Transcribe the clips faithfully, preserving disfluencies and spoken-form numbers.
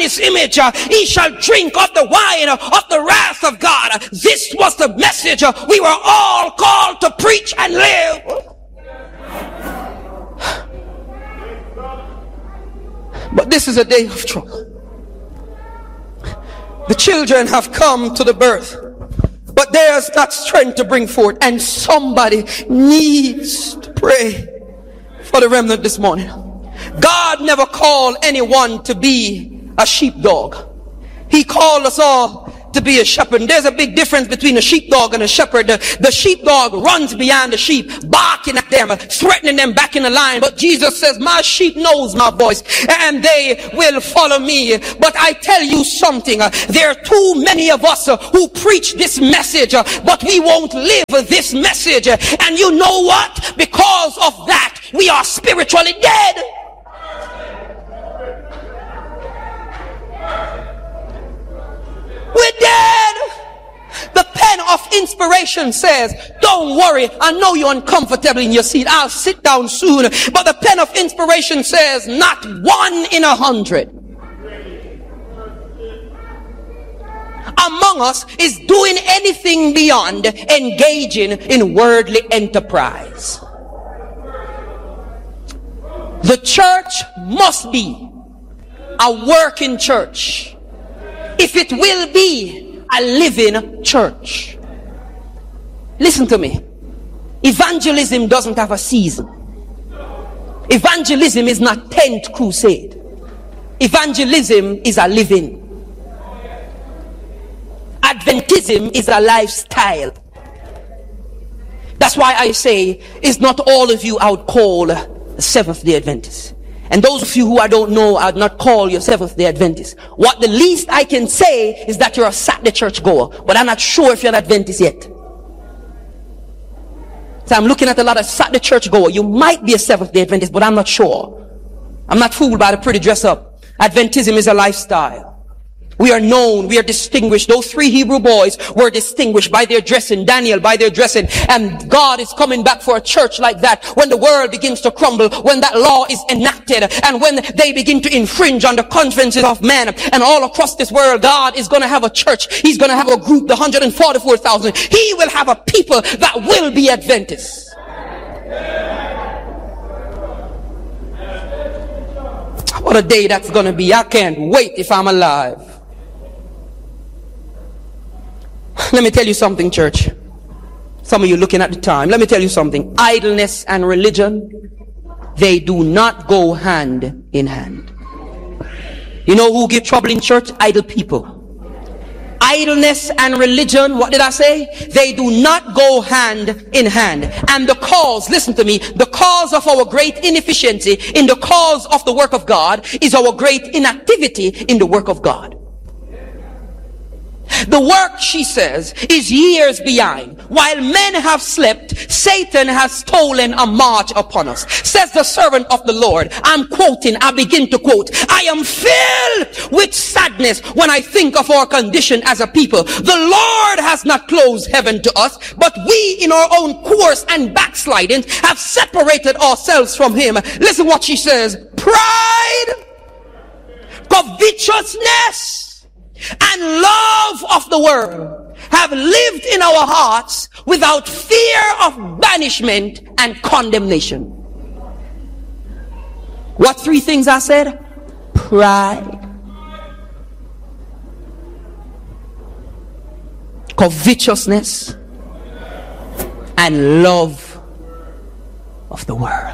and his image, uh, he shall drink of the wine uh, of the wrath of God. This was the message uh, we were all called to preach and live. But this is a day of trouble. The children have come to the birth, but there's not strength to bring forth, and somebody needs to pray for the remnant this morning. God never called anyone to be a sheepdog. He called us all to be a shepherd. And there's a big difference between a sheepdog and a shepherd. The, the sheepdog runs behind the sheep, barking at them, threatening them back in the line. But Jesus says, my sheep knows my voice and they will follow me. But I tell you something, uh, there are too many of us uh, who preach this message, uh, but we won't live this message. And you know what? Because of that, we are spiritually dead. We're dead. The pen of inspiration says, don't worry, I know you're uncomfortable in your seat, I'll sit down soon. But the pen of inspiration says, not one in a hundred among us is doing anything beyond engaging in worldly enterprise. The church must be a working church if it will be a living church. Listen to me. Evangelism doesn't have a season. Evangelism is not tent crusade. Evangelism is a living. Adventism is a lifestyle. That's why I say, it's not all of you I would call Seventh-day Adventists. And those of you who I don't know, I'd not call you Seventh-day Adventists. What the least I can say is that you're a Saturday church goer, but I'm not sure if you're an Adventist yet. So I'm looking at a lot of Saturday church goer. You might be a Seventh-day Adventist, but I'm not sure. I'm not fooled by the pretty dress up. Adventism is a lifestyle. We are known, we are distinguished. Those three Hebrew boys were distinguished by their dressing, Daniel by their dressing. And God is coming back for a church like that when the world begins to crumble, when that law is enacted, and when they begin to infringe on the conferences of men. And all across this world, God is going to have a church. He's going to have a group, the one hundred forty-four thousand. He will have a people that will be Adventists. What a day that's going to be. I can't wait if I'm alive. Let me tell you something, church. Some of you looking at the time. Let me tell you something. Idleness and religion, they do not go hand in hand. You know who give trouble in church? Idle people. Idleness and religion, what did I say? They do not go hand in hand. And the cause, listen to me, the cause of our great inefficiency in the cause of the work of God is our great inactivity in the work of God. The work, she says, is years behind. While men have slept, Satan has stolen a march upon us. Says the servant of the Lord. I'm quoting, I begin to quote. I am filled with sadness when I think of our condition as a people. The Lord has not closed heaven to us, but we in our own course and backsliding have separated ourselves from him. Listen what she says. Pride, covetousness, and love of the world have lived in our hearts without fear of banishment and condemnation. What three things I said? Pride, covetousness, and love of the world.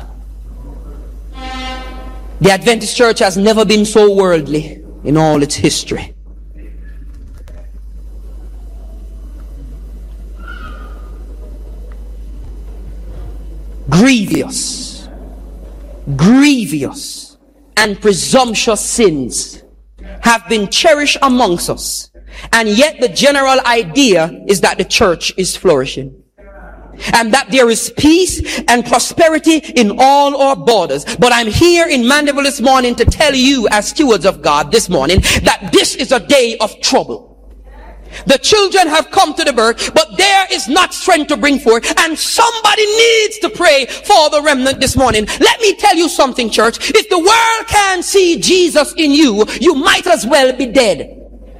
The Adventist church has never been so worldly in all its history. Grievous, grievous, and presumptuous sins have been cherished amongst us, and yet the general idea is that the church is flourishing, and that there is peace and prosperity in all our borders. But I'm here in Mandeville this morning to tell you, as stewards of God this morning, that this is a day of trouble. The children have come to the birth, but there is not strength to bring forth. And somebody needs to pray for the remnant this morning. Let me tell you something, church. If the world can't see Jesus in you, you might as well be dead.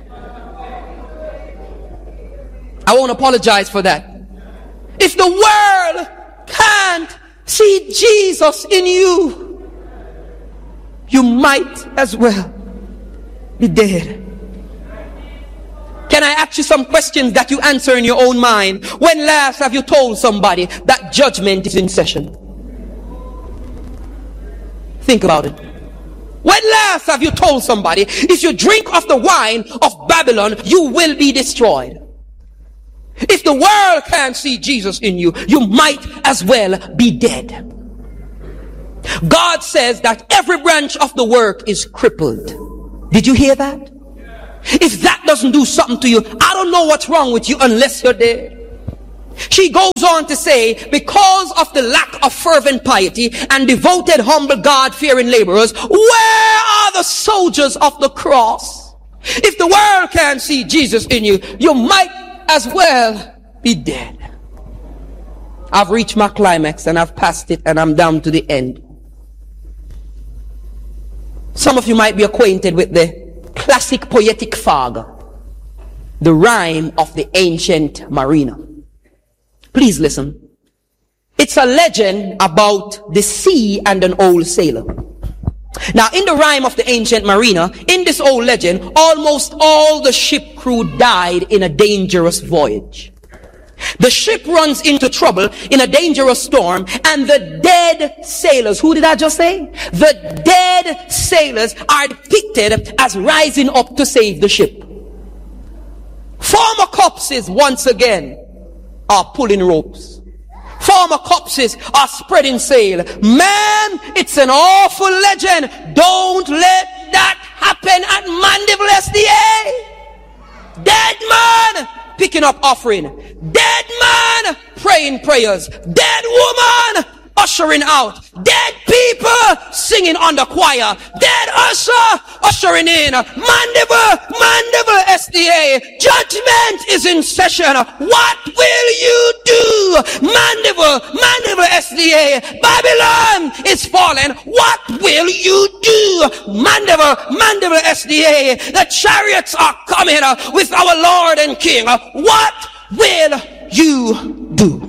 I won't apologize for that. If the world can't see Jesus in you, you might as well be dead. Can I ask you some questions that you answer in your own mind? When last have you told somebody that judgment is in session? Think about it. When last have you told somebody, if you drink of the wine of Babylon, you will be destroyed? If the world can't see Jesus in you, you might as well be dead. God says that every branch of the work is crippled. Did you hear that? If that doesn't do something to you, I don't know what's wrong with you unless you're dead. She goes on to say, because of the lack of fervent piety and devoted, humble, God-fearing laborers, where are the soldiers of the cross? If the world can't see Jesus in you, you might as well be dead. I've reached my climax and I've passed it and I'm down to the end. Some of you might be acquainted with the classic poetic fag, the rhyme of the ancient mariner. Please listen. It's a legend about the sea and an old sailor. Now, in the rhyme of the ancient mariner, in this old legend, almost all the ship crew died in a dangerous voyage. The ship runs into trouble in a dangerous storm, and the dead sailors, who did I just say? The dead sailors are depicted as rising up to save the ship. Former corpses, once again, are pulling ropes. Former corpses are spreading sail. Man, it's an awful legend. Don't let that happen at Mandeville S D A. Dead man picking up offering. Dead man praying prayers. Dead woman ushering out. Dead people singing on the choir. Dead usher ushering in. Mandeville, Mandeville S D A. Judgment is in session. What will you do? Mandeville, Mandeville S D A. Babylon is falling. What will you do? Mandeville, Mandeville S D A. The chariots are coming with our Lord and King. What will you do?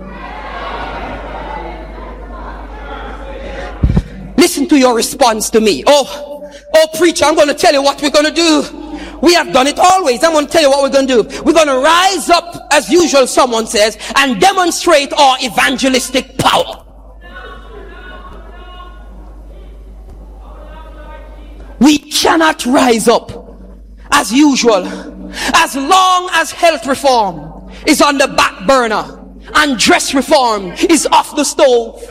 Listen to your response to me. Oh, oh preacher, I'm going to tell you what we're going to do. We have done it always. I'm going to tell you what we're going to do. We're going to rise up, as usual, someone says, and demonstrate our evangelistic power. We cannot rise up, as usual, as long as health reform is on the back burner and dress reform is off the stove.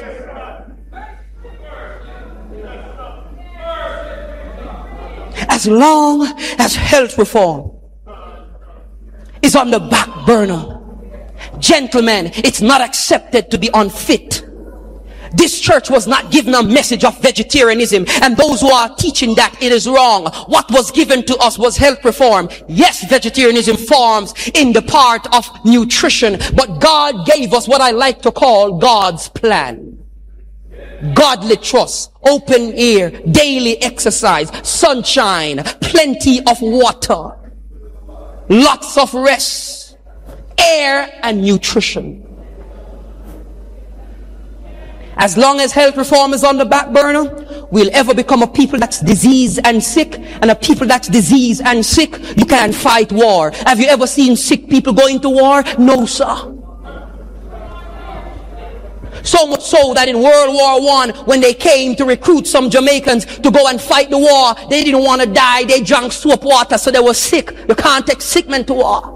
As long as health reform is on the back burner, gentlemen, it's not accepted to be unfit. This church was not given a message of vegetarianism, and those who are teaching that it is wrong. What was given to us was health reform. Yes, vegetarianism forms in the part of nutrition, but God gave us what I like to call God's plan. Godly trust, open air, daily exercise, sunshine, plenty of water, lots of rest, air and nutrition. As long as health reform is on the back burner, we'll ever become a people that's diseased and sick, and a people that's diseased and sick, you can't fight war. Have you ever seen sick people going to war? No, sir. So much so that in World War One, when they came to recruit some Jamaicans to go and fight the war, they didn't want to die. They drank soap water, so they were sick. You can't take sick men to war.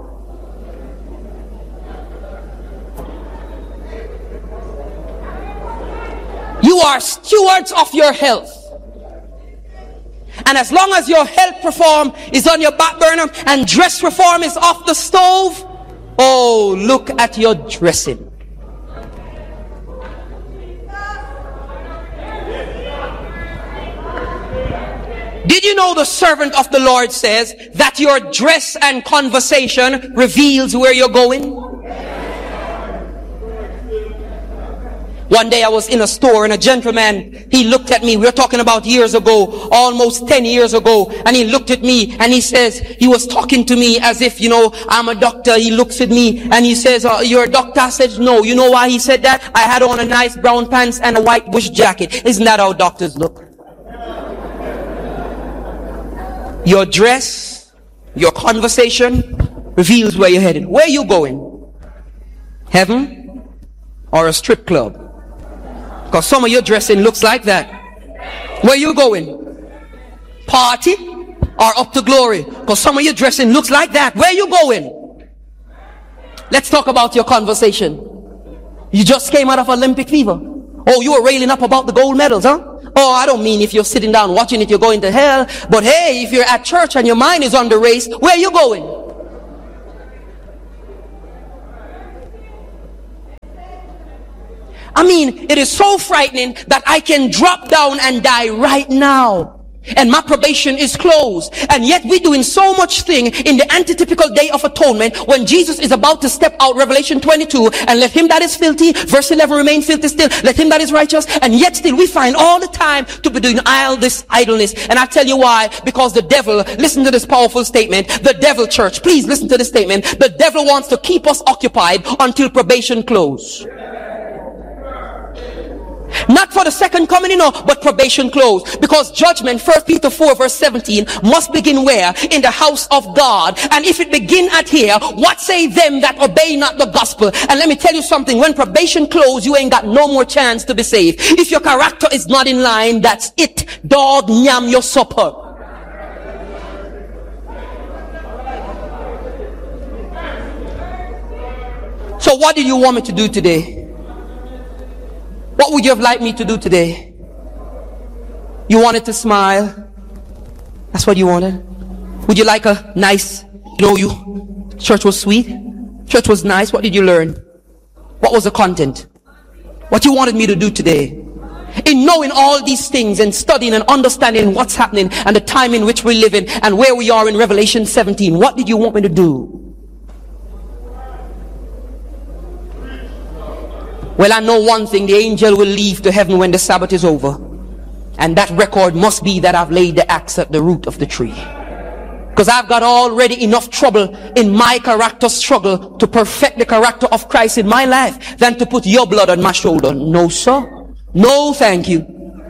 You are stewards of your health. And as long as your health reform is on your back burner and dress reform is off the stove, oh, look at your dressing. Did you know the servant of the Lord says that your dress and conversation reveals where you're going? One day I was in a store and a gentleman, he looked at me. We were talking about years ago, almost ten years ago. And he looked at me and he says, he was talking to me as if, you know, I'm a doctor. He looks at me and he says, uh, you're a doctor? I said, no. You know why he said that? I had on a nice brown pants and a white bush jacket. Isn't that how doctors look? Your dress, your conversation reveals where you're headed. Where are you going? Heaven or a strip club? Because some of your dressing looks like that. Where you going? Party or up to glory? Because some of your dressing looks like that. Where you going? Let's talk about your conversation. You just came out of Olympic fever. Oh, you were railing up about the gold medals, huh? Oh, I don't mean if you're sitting down watching it, you're going to hell. But hey, if you're at church and your mind is on the race, where are you going? I mean, it is so frightening that I can drop down and die right now. And my probation is closed. And yet we're doing so much thing in the antitypical day of atonement when Jesus is about to step out, Revelation twenty-two, and let him that is filthy, verse eleven, remain filthy still, let him that is righteous, and yet still we find all the time to be doing all this idleness. And I tell you why, because the devil, listen to this powerful statement, the devil, church, please listen to this statement, the devil wants to keep us occupied until probation close. Not for the second coming, you know, but probation closed. Because judgment, First Peter four verse seventeen, must begin where? In the house of God. And if it begin at here, what say them that obey not the gospel? And let me tell you something, when probation closed, you ain't got no more chance to be saved. If your character is not in line, that's it. Dog, nyam your supper. So what do you want me to do today? What would you have liked me to do today? You wanted to smile. That's what you wanted. Would you like a nice, you know, you, church was sweet. Church was nice. What did you learn? What was the content? What you wanted me to do today? In knowing all these things and studying and understanding what's happening and the time in which we live in and where we are in Revelation seventeen, what did you want me to do? Well, I know one thing, the angel will leave to heaven when the Sabbath is over. And that record must be that I've laid the axe at the root of the tree. Because I've got already enough trouble in my character struggle to perfect the character of Christ in my life than to put your blood on my shoulder. No, sir. No, thank you.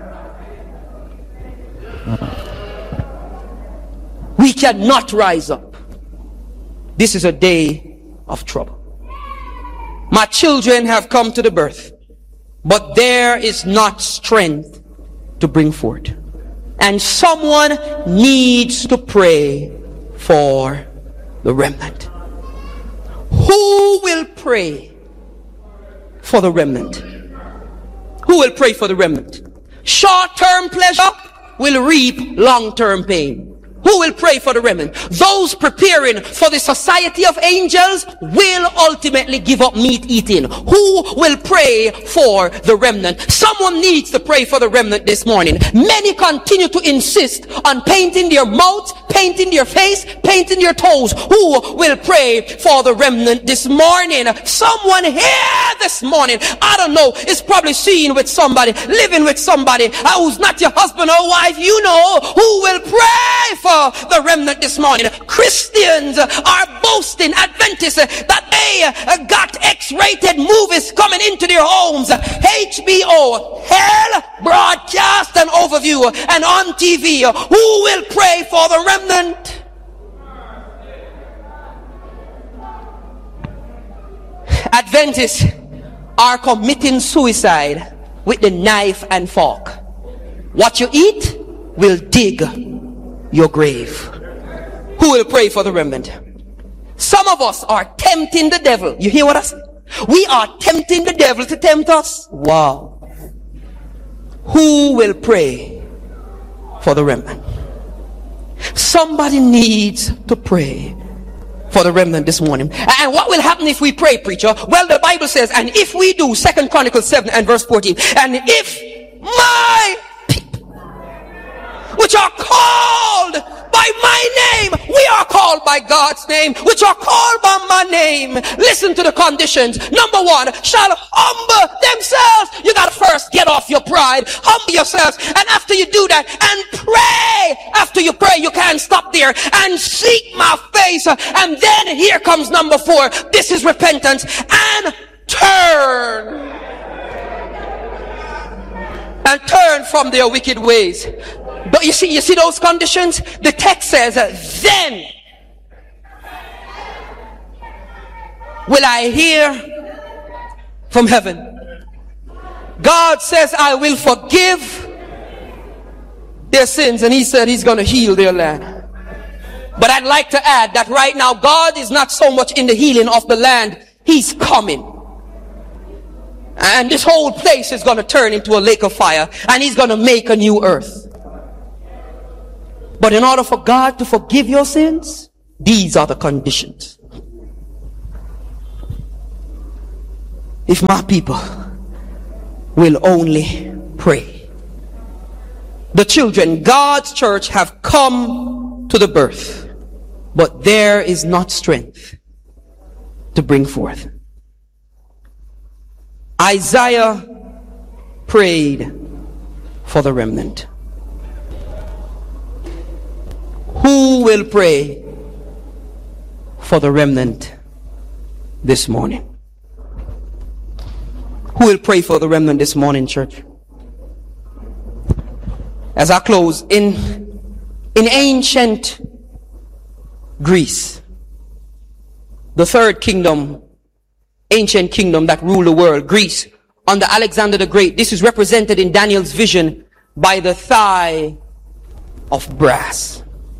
We cannot rise up. This is a day of trouble. My children have come to the birth, but there is not strength to bring forth. And someone needs to pray for the remnant. Who will pray for the remnant? Who will pray for the remnant? Short-term pleasure will reap long-term pain. Who will pray for the remnant? Those preparing for the society of angels will ultimately give up meat eating. Who will pray for the remnant? Someone needs to pray for the remnant this morning. Many continue to insist on painting their mouths, painting their face, painting their toes. Who will pray for the remnant this morning? Someone here this morning, I don't know, is probably seeing with somebody, living with somebody who's not your husband or wife. You know who will pray for the remnant this morning. Christians are boasting, Adventists, that they got X-rated movies coming into their homes. H B O, Hell, broadcast and overview, and on T V. Who will pray for the remnant? Adventists are committing suicide with the knife and fork. What you eat will dig your grave. Who will pray for the remnant? Some of us are tempting the devil. You hear what I say? We are tempting the devil to tempt us. Wow. Who will pray for the remnant? Somebody needs to pray for the remnant this morning. And what will happen if we pray, preacher? Well, the Bible says, and if we do, Second Chronicles seven and verse fourteen, and if my which are called by my name. We are called by God's name, which are called by my name. Listen to the conditions. Number one, shall humble themselves. You got to first get off your pride. Humble yourselves. And after you do that, and pray. After you pray, you can't stop there. And seek my face. And then here comes number four. This is repentance. And turn. And turn from their wicked ways. But you see, you see those conditions? The text says, then will I hear from heaven. God says, I will forgive their sins. And he said he's going to heal their land. But I'd like to add that right now, God is not so much in the healing of the land. He's coming. And this whole place is going to turn into a lake of fire. And he's going to make a new earth. But in order for God to forgive your sins, these are the conditions. If my people will only pray. The children, God's church, have come to the birth, but there is not strength to bring forth. Isaiah prayed for the remnant. Who will pray for the remnant this morning? Who will pray for the remnant this morning, church? As I close, in, in ancient Greece, the third kingdom, ancient kingdom that ruled the world, Greece, under Alexander the Great, this is represented in Daniel's vision by the thigh of brass.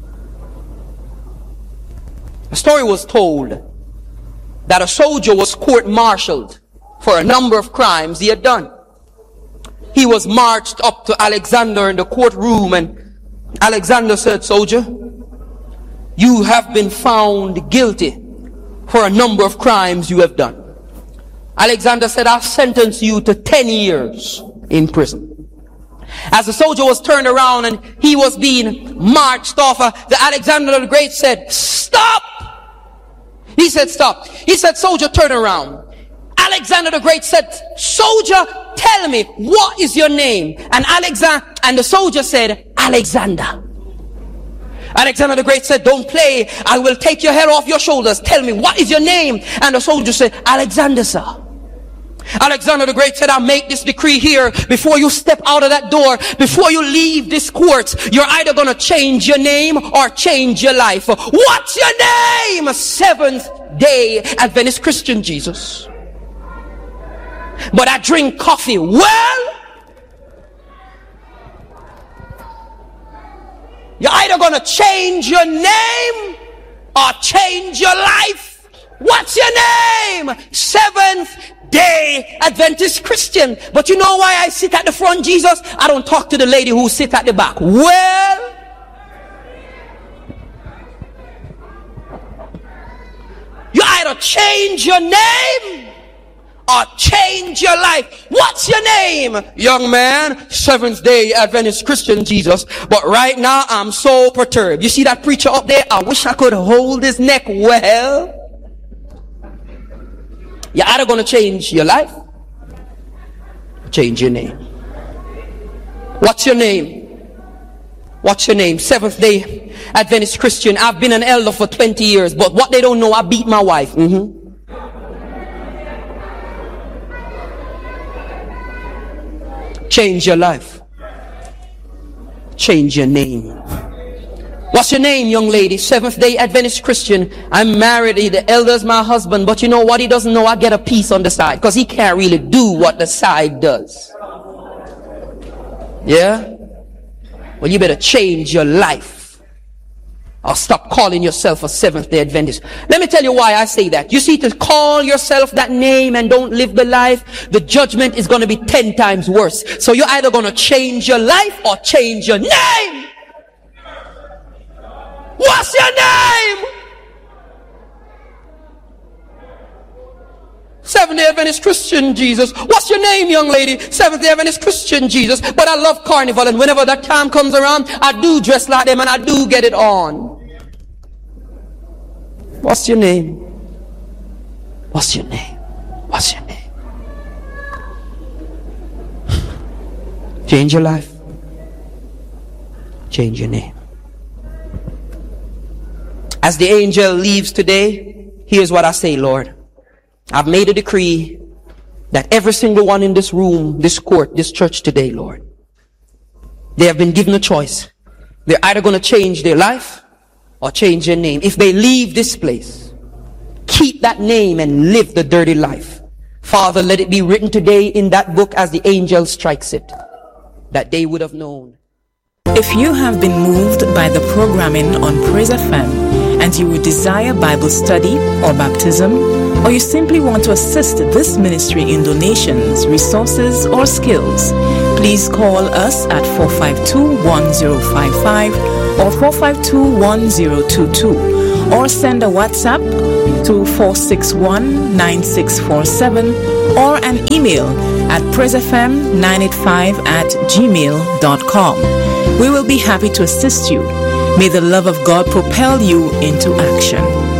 A story was told that a soldier was court-martialed for a number of crimes he had done. He was marched up to Alexander in the courtroom, and Alexander said, soldier, you have been found guilty for a number of crimes you have done. Alexander said, I'll sentence you to ten years in prison. As the soldier was turned around and he was being marched off, uh, the Alexander the Great said, stop! He said, stop. He said, soldier, turn around. Alexander the Great said, soldier, tell me, what is your name? And Alexander, and the soldier said, Alexander. Alexander the Great said, don't play. I will take your head off your shoulders. Tell me, what is your name? And the soldier said, Alexander, sir. Alexander the Great said, I'll make this decree here before you step out of that door, before you leave this court. You're either going to change your name or change your life. What's your name? Seventh Day Adventist Christian Jesus. But I drink coffee. Well, you're either going to change your name or change your life. What's your name? Seventh Day Adventist Christian. But you know why I sit at the front, Jesus? I don't talk to the lady who sits at the back. Well, you either change your name or change your life. What's your name? Young man, Seventh Day Adventist Christian Jesus. But right now I'm so perturbed. You see that preacher up there? I wish I could hold his neck. Well, you're either going to change your life or change your name. What's your name? What's your name? Seventh Day Adventist Christian. I've been an elder for twenty years, but what they don't know, I beat my wife. Mm-hmm. Change your life. Change your name. What's your name, young lady? Seventh Day Adventist Christian. I'm married. The elder's my husband. But you know what? He doesn't know I get a piece on the side. Because he can't really do what the side does. Yeah? Well, you better change your life. Or stop calling yourself a Seventh Day Adventist. Let me tell you why I say that. You see, to call yourself that name and don't live the life, the judgment is going to be ten times worse. So you're either going to change your life or change your name. What's your name? Seventh Seventh-day Adventist Christian Jesus. What's your name, young lady? Seventh-day Adventist Christian Jesus. But I love carnival, and whenever that time comes around, I do dress like them and I do get it on. What's your name? What's your name? What's your name? Change your life. Change your name. As the angel leaves today, here's what I say, Lord. I've made a decree that every single one in this room, this court, this church today, Lord, they have been given a choice. They're either going to change their life or change their name. If they leave this place, keep that name and live the dirty life. Father, let it be written today in that book as the angel strikes it, that they would have known. If you have been moved by the programming on Praise F M and you would desire Bible study or baptism, or you simply want to assist this ministry in donations, resources, or skills, please call us at four five two, one zero five five or four five two, one zero two two, or send a WhatsApp to four six one, nine six four seven or an email at praise f m nine eight five at gmail dot com. We will be happy to assist you. May the love of God propel you into action.